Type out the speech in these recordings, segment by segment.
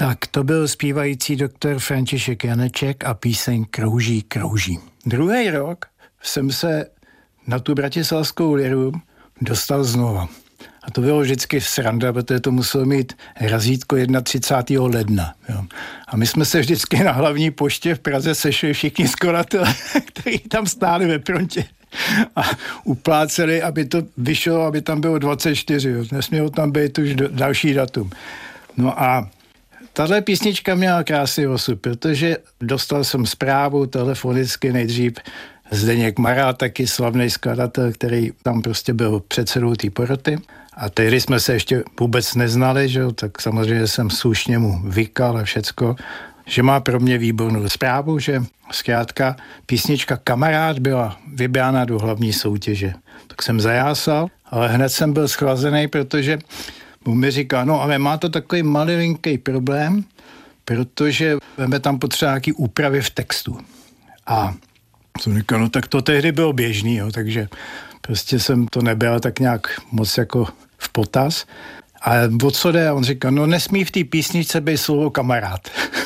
Tak to byl zpívající doktor František Janeček a píseň Krouží, krouží. Druhý rok jsem se na tu bratislavskou liru dostal znova. A to bylo vždycky sranda, protože to muselo mít razítko 31. ledna. Jo. A my jsme se vždycky na hlavní poště v Praze sešli všichni skladatelé, kteří tam stáli ve frontě a upláceli, aby to vyšlo, aby tam bylo 24. Jo. Nesmělo tam být už další datum. No a tahle písnička měla krásný osud, protože dostal jsem zprávu telefonicky nejdřív Zdeněk Mará, taky slavný skladatel, který tam prostě byl předsedou té poroty. A tehdy jsme se ještě vůbec neznali, že? Tak samozřejmě jsem slušně mu vykal a všecko, že má pro mě výbornou zprávu, že zkrátka písnička Kamarád byla vybrána do hlavní soutěže. Tak jsem zajásal, ale hned jsem byl schlazený, protože mu mi říká, no ale má to takový malinký problém, protože máme tam potřeba nějaký úpravy v textu. A jsem říkal, no tak to tehdy bylo běžný, jo, takže prostě jsem to nebyl tak nějak moc jako v potaz. A o co jde? A on říkal, no nesmí v té písničce být slovo kamarád.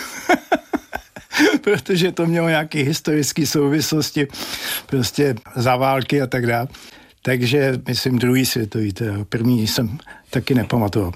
Protože to mělo nějaké historické souvislosti, prostě za války a tak dále. Takže, myslím, druhý světový, první jsem taky nepamatoval.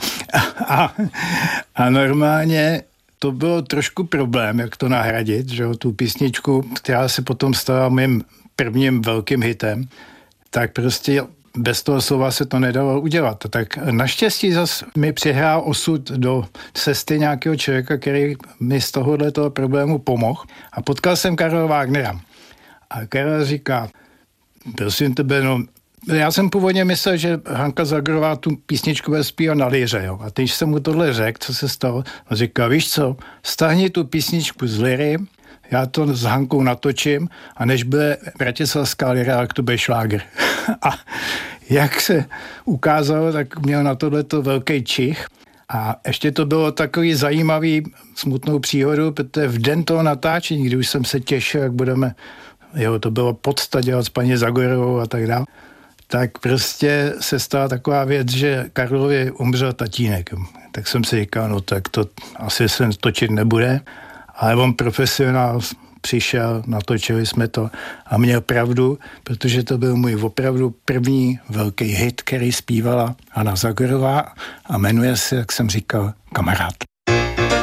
A normálně to bylo trošku problém, jak to nahradit, že tu písničku, která se potom stala mým prvním velkým hitem, tak prostě bez toho slova se to nedalo udělat. Tak naštěstí zase mi přihrál osud do cesty nějakého člověka, který mi z tohoto problému pomohl. A potkal jsem Karla Wagnera. A Karel říká, prosím tebe, no, já jsem původně myslel, že Hanka Zagorová tu písničku bude zpívat na liře, jo. A když jsem mu tohle řekl, co se stalo, on říká, víš co, stáhni tu písničku z liry, já to s Hankou natočím a než bude bratislavská lira, tak to bude šláger. A jak se ukázalo, tak měl na tohleto velký čich. A ještě to bylo takový zajímavý smutnou příhodu, protože v den toho natáčení, kdy už jsem se těšil, jak budeme, jo, to bylo podsta dělat s paní Zagorovou a tak dále, tak prostě se stala taková věc, že Karlovi umřel tatínek. Tak jsem si říkal, no tak to asi se točit nebude, ale on profesionál přišel, natočili jsme to a měl pravdu, protože to byl můj opravdu první velký hit, který zpívala Hana Zagorová a jmenuje se, jak jsem říkal, Kamarád.